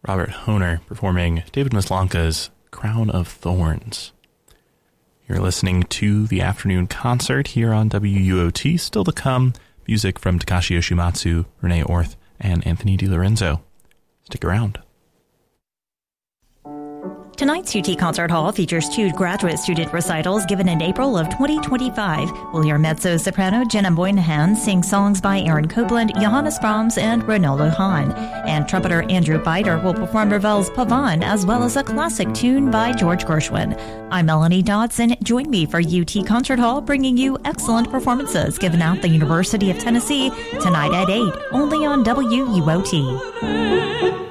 Robert Hohner performing David Maslanka's Crown of Thorns. You're listening to the afternoon concert here on WUOT. Still to come, music from Takashi Yoshimatsu, Renee Orth, and Anthony DiLorenzo. Stick around. Tonight's UT Concert Hall features 2 graduate student recitals given in April of 2025. We'll hear mezzo-soprano Jenna Moynihan sing songs by Aaron Copland, Johannes Brahms, and Ronaldo Hahn. And trumpeter Andrew Bider will perform Ravel's Pavan, as well as a classic tune by George Gershwin. I'm Melanie Dodson. Join me for UT Concert Hall, bringing you excellent performances given at the University of Tennessee tonight at 8, only on WUOT.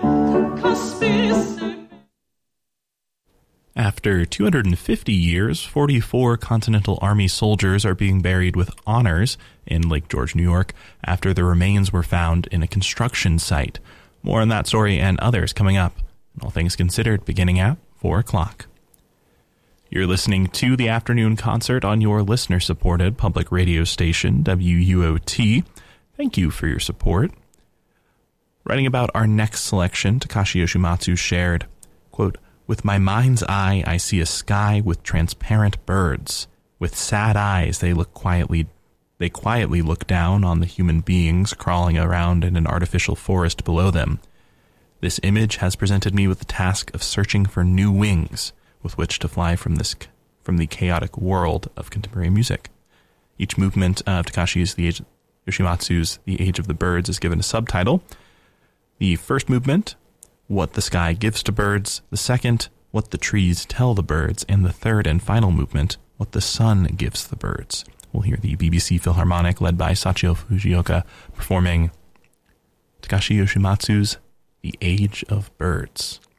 After 250 years, 44 Continental Army soldiers are being buried with honors in Lake George, New York, after their remains were found in a construction site. More on that story and others coming up, all things considered, beginning at 4 o'clock. You're listening to the afternoon concert on your listener-supported public radio station, WUOT. Thank you for your support. Writing about our next selection, Takashi Yoshimatsu shared, quote, "With my mind's eye, I see a sky with transparent birds. With sad eyes, they quietly look down on the human beings crawling around in an artificial forest below them. This image has presented me with the task of searching for new wings with which to fly from the chaotic world of contemporary music." Each movement of Yoshimatsu's The Age of the Birds is given a subtitle. The first movement, What the Sky Gives to Birds, the second, What the Trees Tell the Birds, and the third and final movement, What the Sun Gives the Birds. We'll hear the BBC Philharmonic, led by Sachio Fujioka, performing Takashi Yoshimatsu's The Age of Birds.